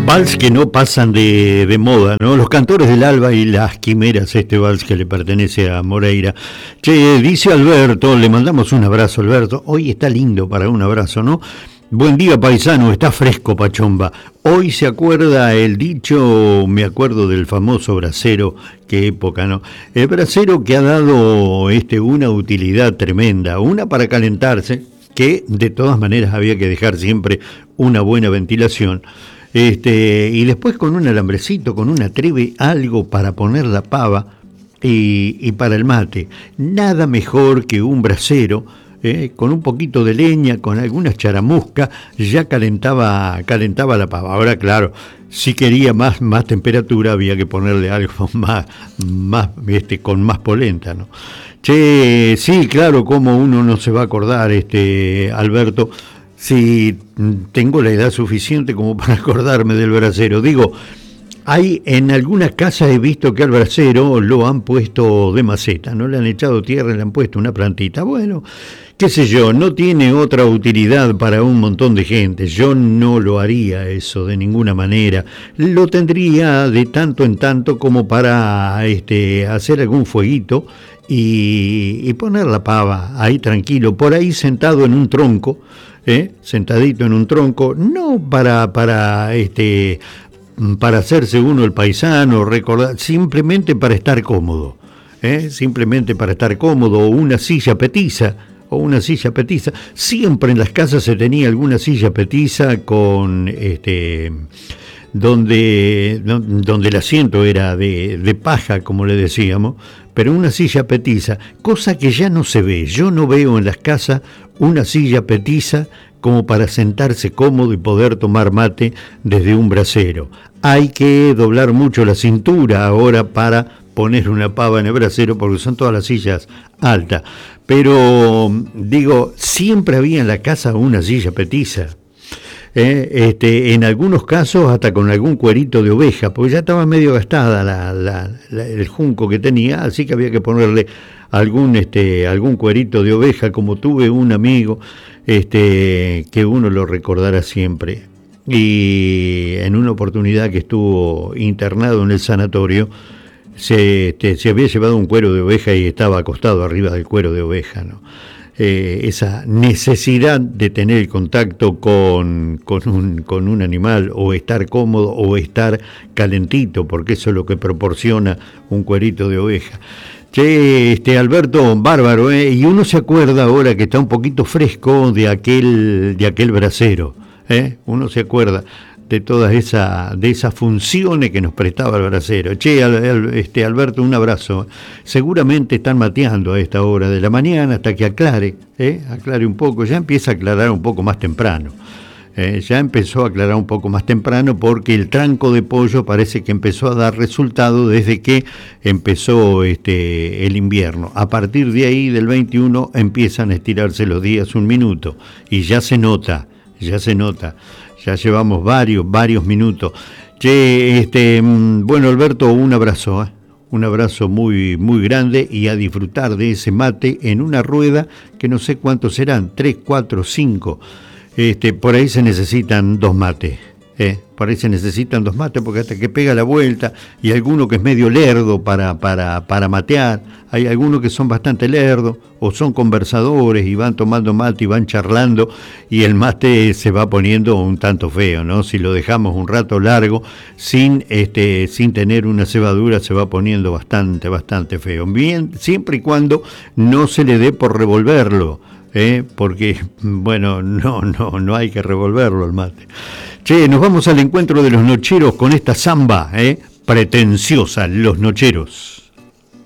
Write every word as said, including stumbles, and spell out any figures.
Vals que no pasan de, de moda, ¿no? Los Cantores del Alba y las Quimeras, este vals que le pertenece a Moreira. Che, dice Alberto, le mandamos un abrazo, Alberto. Hoy está lindo para un abrazo, ¿no? Buen día, paisano, está fresco, Pachomba. Hoy se acuerda el dicho, me acuerdo del famoso brasero, qué época, ¿no? El brasero que ha dado este, una utilidad tremenda, una para calentarse, que de todas maneras había que dejar siempre una buena ventilación. Este, y después con un alambrecito, con una trebe, algo para poner la pava y, y para el mate. Nada mejor que un brasero, eh, con un poquito de leña, con algunas charamuscas, ya calentaba, calentaba la pava. Ahora, claro, si quería más, más temperatura había que ponerle algo más, más este, con más polenta, ¿no? Che, sí, claro, como uno no se va a acordar, este, Alberto, si tengo la edad suficiente como para acordarme del brasero. Digo, hay en algunas casas he visto que al brasero lo han puesto de maceta, no le han echado tierra, le han puesto una plantita. Bueno, qué sé yo, no tiene otra utilidad para un montón de gente. Yo no lo haría eso de ninguna manera. Lo tendría de tanto en tanto como para este, hacer algún fueguito y, y poner la pava ahí tranquilo, por ahí sentado en un tronco. ¿Eh? Sentadito en un tronco, no para para este para hacerse uno el paisano, recordar, simplemente para estar cómodo, ¿eh? Simplemente para estar cómodo, o una silla petiza, o una silla petiza. Siempre en las casas se tenía alguna silla petiza con este donde donde el asiento era de, de paja, como le decíamos, pero una silla petiza, cosa que ya no se ve. Yo no veo en las casas una silla petiza como para sentarse cómodo y poder tomar mate desde un brasero. Hay que doblar mucho la cintura ahora para poner una pava en el brasero, porque son todas las sillas altas. Pero, digo, siempre había en la casa una silla petiza. Eh, este, en algunos casos hasta con algún cuerito de oveja, porque ya estaba medio gastada la, la, la, el junco que tenía, así que había que ponerle algún este algún cuerito de oveja, como tuve un amigo este que uno lo recordará siempre. Y en una oportunidad que estuvo internado en el sanatorio, se, este, se había llevado un cuero de oveja y estaba acostado arriba del cuero de oveja, ¿no? Eh, esa necesidad de tener el contacto con, con, un, con un animal, o estar cómodo o estar calentito, porque eso es lo que proporciona un cuerito de oveja. Che, este Alberto, bárbaro, ¿eh? Y uno se acuerda ahora que está un poquito fresco de aquel, de aquel brasero, ¿eh? Uno se acuerda de todas esas de esas funciones que nos prestaba el brasero. Che, al, al, este Alberto, un abrazo. Seguramente están mateando a esta hora de la mañana hasta que aclare, ¿eh? aclare un poco. Ya empieza a aclarar un poco más temprano. Eh, ya empezó a aclarar un poco más temprano, porque el tranco de pollo parece que empezó a dar resultado desde que empezó este el invierno. A partir de ahí, del veintiuno, empiezan a estirarse los días un minuto, y ya se nota, ya se nota. Ya llevamos varios, varios minutos. Che, este, bueno, Alberto, un abrazo, ¿eh? Un abrazo muy, muy grande, y a disfrutar de ese mate en una rueda que no sé cuántos serán, tres, cuatro, cinco. Este, por ahí se necesitan dos mates, ¿eh? Por ahí se necesitan dos mates, porque hasta que pega la vuelta, y alguno que es medio lerdo para, para, para matear, hay algunos que son bastante lerdos, o son conversadores y van tomando mate y van charlando, y el mate se va poniendo un tanto feo, ¿no? Si lo dejamos un rato largo, sin, este, sin tener una cebadura, se va poniendo bastante, bastante feo. Bien, siempre y cuando no se le dé por revolverlo, ¿eh? Porque, bueno, no, no, no hay que revolverlo al mate. Che, nos vamos al encuentro de los nocheros con esta samba, ¿eh? Pretenciosa, Los Nocheros.